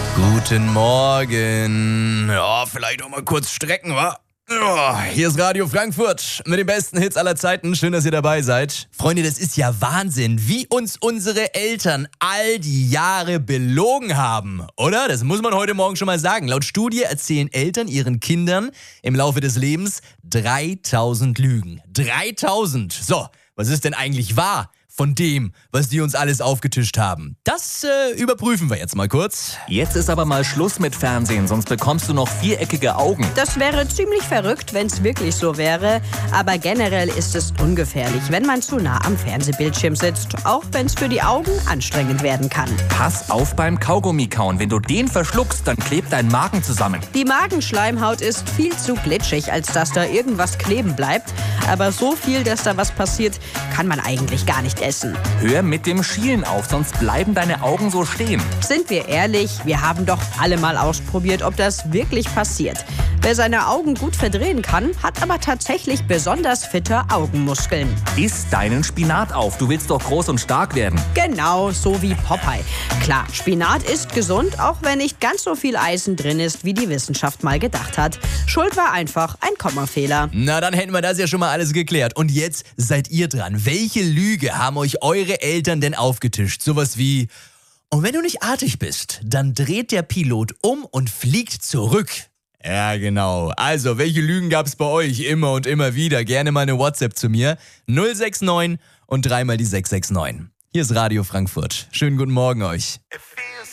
Guten Morgen. Ja, vielleicht auch mal kurz strecken, wa? Ja, hier ist Radio Frankfurt mit den besten Hits aller Zeiten. Schön, dass ihr dabei seid. Freunde, das ist ja Wahnsinn, wie uns unsere Eltern all die Jahre belogen haben, oder? Das muss man heute Morgen schon mal sagen. Laut Studie erzählen Eltern ihren Kindern im Laufe des Lebens 3000 Lügen. 3000! So, was ist denn eigentlich wahr von dem, was die uns alles aufgetischt haben? Das überprüfen wir jetzt mal kurz. Jetzt ist aber mal Schluss mit Fernsehen, sonst bekommst du noch viereckige Augen. Das wäre ziemlich verrückt, wenn es wirklich so wäre. Aber generell ist es ungefährlich, wenn man zu nah am Fernsehbildschirm sitzt. Auch wenn es für die Augen anstrengend werden kann. Pass auf beim Kaugummi kauen. Wenn du den verschluckst, dann klebt dein Magen zusammen. Die Magenschleimhaut ist viel zu glitschig, als dass da irgendwas kleben bleibt. Aber so viel, dass da was passiert, kann man eigentlich gar nicht essen. Hör mit dem Schielen auf, sonst bleiben deine Augen so stehen. Sind wir ehrlich, wir haben doch alle mal ausprobiert, ob das wirklich passiert. Wer seine Augen gut verdrehen kann, hat aber tatsächlich besonders fitte Augenmuskeln. Iss deinen Spinat auf, du willst doch groß und stark werden. Genau, so wie Popeye. Klar, Spinat ist gesund, auch wenn nicht ganz so viel Eisen drin ist, wie die Wissenschaft mal gedacht hat. Schuld war einfach ein Kommafehler. Na, dann hätten wir das ja schon mal alles geklärt. Und jetzt seid ihr dran. Welche Lüge haben euch eure Eltern denn aufgetischt? Sowas wie: Und wenn du nicht artig bist, dann dreht der Pilot um und fliegt zurück. Ja, genau. Also, welche Lügen gab's bei euch immer und immer wieder? Gerne mal eine WhatsApp zu mir. 069 und dreimal die 669. Hier ist Radio Frankfurt. Schönen guten Morgen euch.